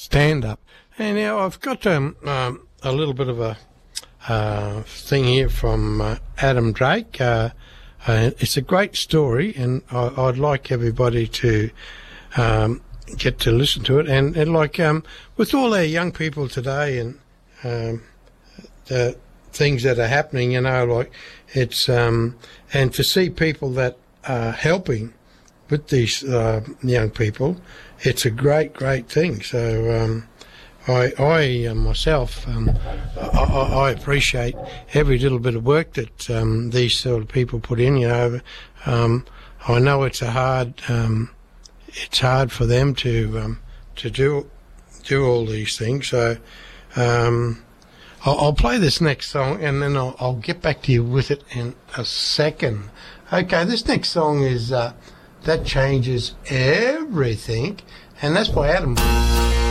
stand-up. And now I've got a little bit of a thing here from Adam Drake. It's a great story, and I'd like everybody to get to listen to it. And with all our young people today and the things that are happening, it's and to see people that are helping with these young people, it's a great thing. So I myself, I appreciate every little bit of work that these sort of people put in. I know it's hard for them to do all these things. So I'll play this next song, and then I'll get back to you with it in a second. Okay, this next song is That Changes Everything, and that's by Adam.